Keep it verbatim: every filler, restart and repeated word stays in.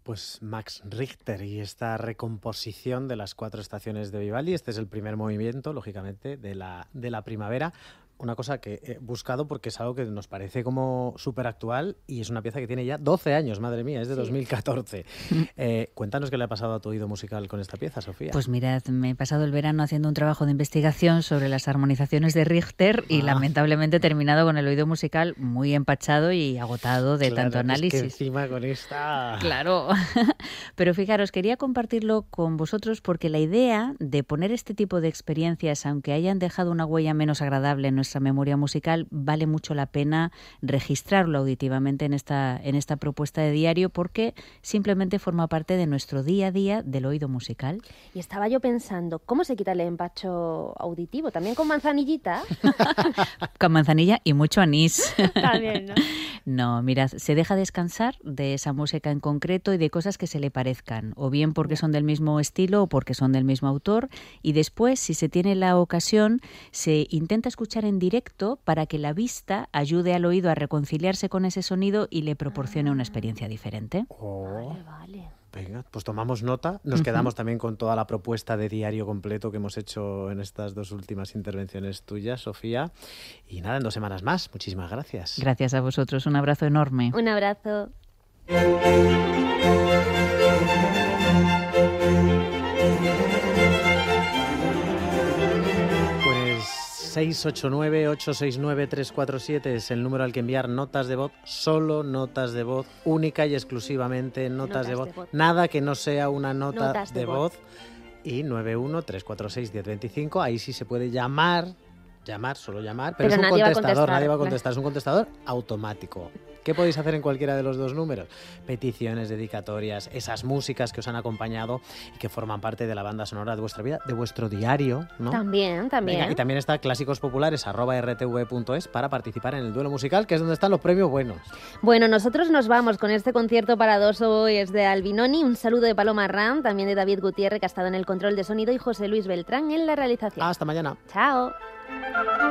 Pues Max Richter y esta recomposición de las cuatro estaciones de Vivaldi. Este es el primer movimiento, lógicamente, de la, de la primavera. Una cosa que he buscado porque es algo que nos parece como súper actual y es una pieza que tiene ya doce años, madre mía, es de sí. dos mil catorce. Eh, cuéntanos qué le ha pasado a tu oído musical con esta pieza, Sofía. Pues mirad, me he pasado el verano haciendo un trabajo de investigación sobre las armonizaciones de Richter y ah. lamentablemente he terminado con el oído musical muy empachado y agotado de claro, tanto análisis. Es que encima con esta... Claro, pero fijaros, quería compartirlo con vosotros porque la idea de poner este tipo de experiencias, aunque hayan dejado una huella menos agradable en nuestra memoria musical, vale mucho la pena registrarlo auditivamente en esta, en esta propuesta de diario porque simplemente forma parte de nuestro día a día del oído musical. Y estaba yo pensando, ¿cómo se quita el empacho auditivo? ¿También con manzanillita? Con manzanilla y mucho anís. También, ¿no? No, mirad, se deja descansar de esa música en concreto y de cosas que se le parezcan, o bien porque son del mismo estilo o porque son del mismo autor, y después, si se tiene la ocasión, se intenta escuchar en directo para que la vista ayude al oído a reconciliarse con ese sonido y le proporcione una experiencia diferente. Oh. Vale, vale. Venga, pues tomamos nota. Nos uh-huh. quedamos también con toda la propuesta de diario completo que hemos hecho en estas dos últimas intervenciones tuyas, Sofía. Y nada, en dos semanas más. Muchísimas gracias. Gracias a vosotros. Un abrazo enorme. Un abrazo. seis ocho nueve, ocho seis nueve, tres cuatro siete es el número al que enviar notas de voz, solo notas de voz, única y exclusivamente notas, notas de, voz. de voz, nada que no sea una nota notas de, de voz. voz. Y nueve uno, tres cuatro seis, uno cero dos cinco, ahí sí se puede llamar, llamar, solo llamar, pero, pero es un contestador, nadie va a contestar, es un contestador automático. ¿Qué podéis hacer en cualquiera de los dos números? Peticiones, dedicatorias, esas músicas que os han acompañado y que forman parte de la banda sonora de vuestra vida, de vuestro diario, ¿no? También, también. Venga, y también está clásicos populares arroba r t v punto es para participar en el duelo musical, que es donde están los premios buenos. Bueno, nosotros nos vamos con este concierto para dos oboes de Albinoni. Un saludo de Paloma Ram, también de David Gutiérrez, que ha estado en el control de sonido, y José Luis Beltrán en la realización. Hasta mañana. Chao.